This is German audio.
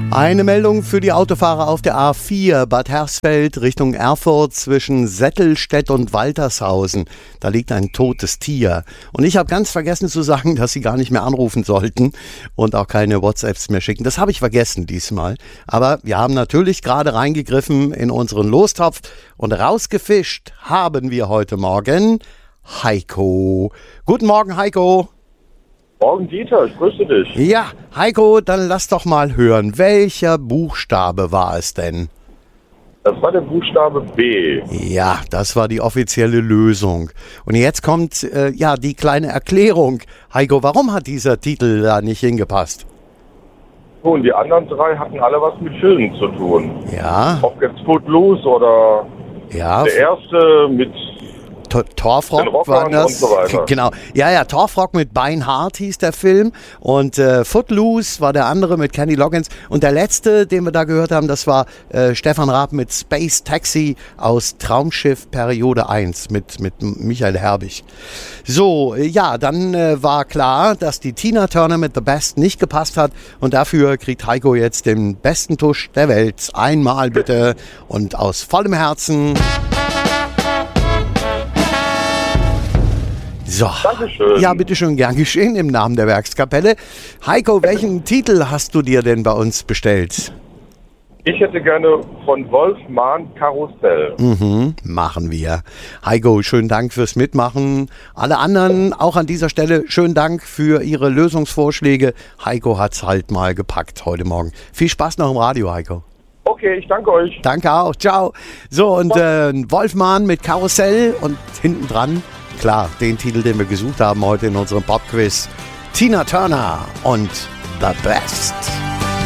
Eine Meldung für die Autofahrer auf der A4 Bad Hersfeld Richtung Erfurt zwischen Settelstedt und Waltershausen. Da liegt ein totes Tier. Und ich habe ganz vergessen zu sagen, dass Sie gar nicht mehr anrufen sollten und auch keine WhatsApps mehr schicken. Das habe ich vergessen diesmal. Aber wir haben natürlich gerade reingegriffen in unseren Lostopf und rausgefischt haben wir heute Morgen Heiko. Guten Morgen, Heiko. Morgen, Dieter, ich grüße dich. Ja, Heiko, dann lass doch mal hören. Welcher Buchstabe war es denn? Das war der Buchstabe B. Ja, das war die offizielle Lösung. Und jetzt kommt die kleine Erklärung. Heiko, warum hat dieser Titel da nicht hingepasst? Und die anderen drei hatten alle was mit Filmen zu tun. Ja. Ob jetzt Footloose oder Ja. der erste mit Torfrock war das. Und so weiter. Genau. Ja, Torfrock mit Beinhardt hieß der Film. Und Footloose war der andere mit Kenny Loggins. Und der letzte, den wir da gehört haben, das war Stefan Raab mit Space Taxi aus Traumschiff Periode 1 mit Michael Herbig. So, ja, dann war klar, dass die Tina Turner mit The Best nicht gepasst hat. Und dafür kriegt Heiko jetzt den besten Tusch der Welt. Einmal bitte und aus vollem Herzen. So. Dankeschön. Ja, bitteschön, gern geschehen im Namen der Werkskapelle. Heiko, welchen Titel hast du dir denn bei uns bestellt? Ich hätte gerne von Wolf Mahn Karussell. Machen wir. Heiko, schönen Dank fürs Mitmachen. Alle anderen auch an dieser Stelle schönen Dank für Ihre Lösungsvorschläge. Heiko hat's halt mal gepackt heute Morgen. Viel Spaß noch im Radio, Heiko. Okay, ich danke euch. Danke auch. Ciao. So, und Wolf Mahn mit Karussell und hinten dran, klar, den Titel, den wir gesucht haben heute in unserem Pop-Quiz. Tina Turner und The Best.